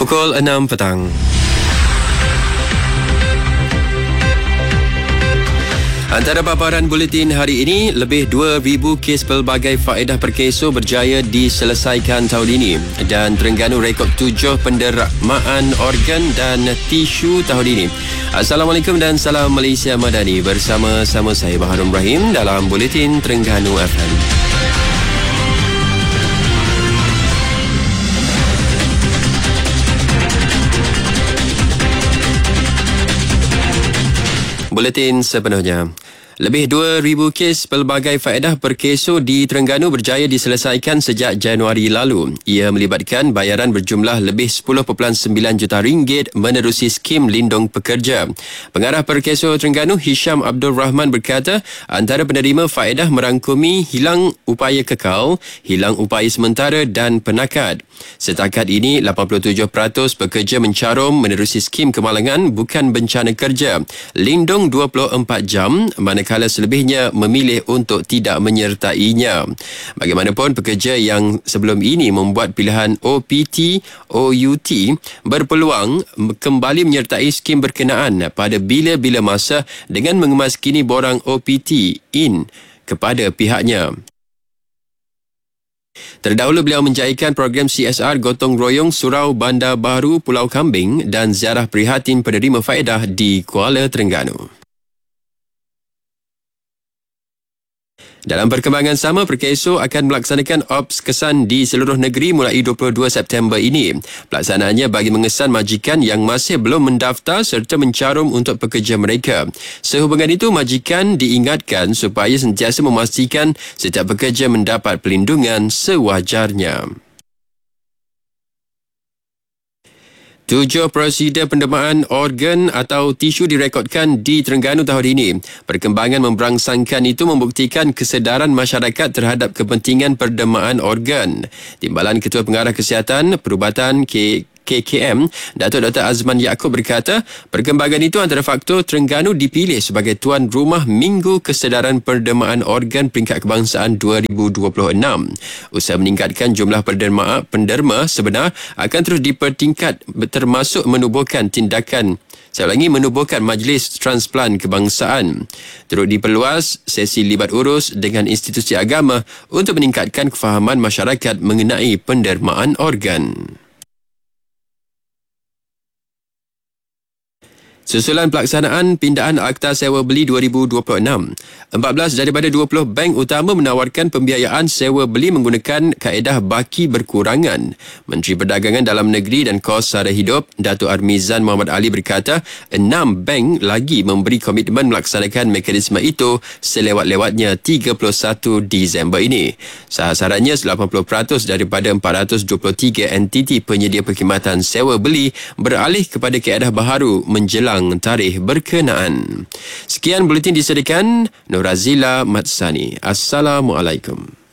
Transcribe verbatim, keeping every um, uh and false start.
Pukul enam petang. Antara paparan buletin hari ini, lebih dua ribu kes pelbagai faedah perkeso berjaya diselesaikan tahun ini, dan Terengganu rekod tujuh pendermaan organ dan tisu tahun ini. Assalamualaikum dan salam Malaysia Madani. Bersama-sama saya Baharul Rahim dalam buletin Terengganu F M. Buletin sepenuhnya. Lebih dua ribu kes pelbagai faedah perkeso di Terengganu berjaya diselesaikan sejak Januari lalu. Ia melibatkan bayaran berjumlah lebih sepuluh perpuluhan sembilan juta ringgit menerusi skim lindung pekerja. Pengarah Perkeso Terengganu Hisham Abdul Rahman berkata, antara penerima faedah merangkumi hilang upaya kekal, hilang upaya sementara dan penakat. Setakat ini, lapan puluh tujuh peratus pekerja mencarum menerusi skim kemalangan bukan bencana kerja, lindung dua puluh empat jam, manakala selebihnya memilih untuk tidak menyertainya. Bagaimanapun, pekerja yang sebelum ini membuat pilihan O P T, O U T berpeluang kembali menyertai skim berkenaan pada bila-bila masa dengan mengemas kini borang O P T in kepada pihaknya. Terdahulu beliau menjayakan program C S R Gotong Royong Surau Bandar Baru Pulau Kambing dan ziarah prihatin penerima faedah di Kuala Terengganu. Dalam perkembangan sama, Perkeso akan melaksanakan ops kesan di seluruh negeri mulai dua puluh dua September ini. Pelaksanaannya bagi mengesan majikan yang masih belum mendaftar serta mencarum untuk pekerja mereka. Sehubungan itu, majikan diingatkan supaya sentiasa memastikan setiap pekerja mendapat perlindungan sewajarnya. Tujuh prosedur pendermaan organ atau tisu direkodkan di Terengganu tahun ini. Perkembangan memberangsangkan itu membuktikan kesedaran masyarakat terhadap kepentingan pendermaan organ. Timbalan Ketua Pengarah Kesihatan Perubatan K K K M, Datuk Doktor Azman Yaakob berkata, perkembangan itu antara faktor Terengganu dipilih sebagai tuan rumah Minggu Kesedaran Pendermaan Organ Peringkat Kebangsaan dua ribu dua puluh enam. Usaha meningkatkan jumlah penderma, penderma sebenar akan terus dipertingkat termasuk menubuhkan tindakan Saya ulangi, menubuhkan Majlis Transplant Kebangsaan. Turut diperluas sesi libat urus dengan institusi agama untuk meningkatkan kefahaman masyarakat mengenai pendermaan organ. Susulan pelaksanaan pindaan Akta Sewa Beli dua ribu dua puluh enam, empat belas daripada dua puluh bank utama menawarkan pembiayaan sewa beli menggunakan kaedah baki berkurangan. Menteri Perdagangan Dalam Negeri dan Kos Sara Hidup, Datuk Armizan Muhammad Ali berkata, enam bank lagi memberi komitmen melaksanakan mekanisme itu selewat-lewatnya tiga puluh satu Disember ini. Sasarannya lapan puluh peratus daripada empat ratus dua puluh tiga entiti penyedia perkhidmatan sewa beli beralih kepada kaedah baharu menjelang tarikh berkenaan. Sekian buletin disediakan Nur Razila Matsani. Assalamualaikum.